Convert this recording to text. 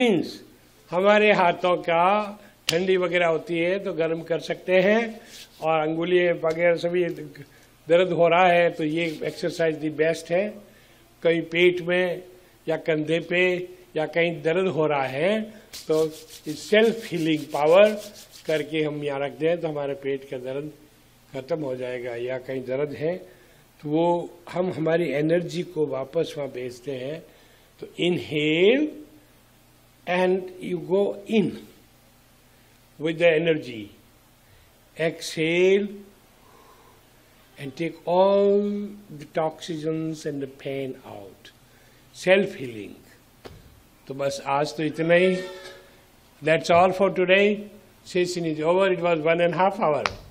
Means हमारे हाथों का ठंडी वगैरह होती है तो गर्म कर सकते हैं, और अंगुली वगैरह सभी दर्द हो रहा है तो ये एक्सरसाइज दी बेस्ट है। कहीं पेट में या कंधे पे या कहीं दर्द हो रहा है तो सेल्फ हीलिंग पावर करके हम यहाँ रख दें तो हमारे पेट का दर्द खत्म हो जाएगा। या कहीं दर्द है तो वो हम हमारी एनर्जी को वापस वहाँ भेजते हैं। तो inhale and you go in with the energy. Exhale and take all the toxins and the pain out. Self-healing. तो बस आज तो इतना ही. That's all for today. Session is over. It was 1.5 hours.